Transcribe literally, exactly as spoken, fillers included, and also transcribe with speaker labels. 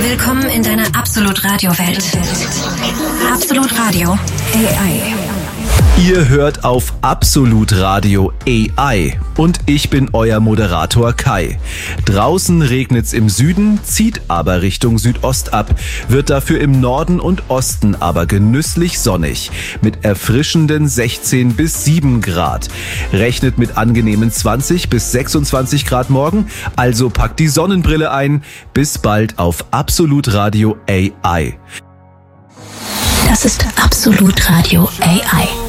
Speaker 1: Willkommen in deiner Absolut Radio Welt. Absolut Radio A I.
Speaker 2: Ihr hört auf Absolut Radio A I und ich bin euer Moderator Kai. Draußen regnet's im Süden, zieht aber Richtung Südost ab, wird dafür im Norden und Osten aber genüsslich sonnig, mit erfrischenden sechzehn bis sieben Grad. Rechnet mit angenehmen zwanzig bis sechsundzwanzig Grad morgen, also packt die Sonnenbrille ein. Bis bald auf Absolut Radio A I.
Speaker 1: Das ist Absolut Radio A I.